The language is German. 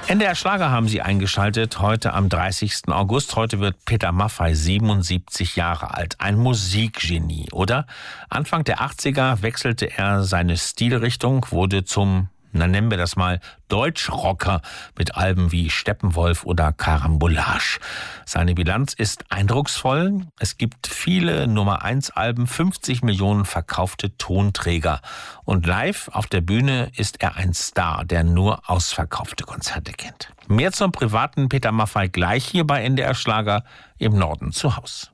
NDR Schlager haben Sie eingeschaltet, heute am 30. August. Heute wird Peter Maffay 77 Jahre alt. Ein Musikgenie, oder? Anfang der 80er wechselte er seine Stilrichtung, wurde zum, nennen wir das mal, Deutschrocker mit Alben wie Steppenwolf oder Karambolage. Seine Bilanz ist eindrucksvoll. Es gibt viele Nummer-1-Alben, 50 Millionen verkaufte Tonträger. Und live auf der Bühne ist er ein Star, der nur ausverkaufte Konzerte kennt. Mehr zum privaten Peter Maffay gleich hier bei NDR Schlager im Norden zu Haus.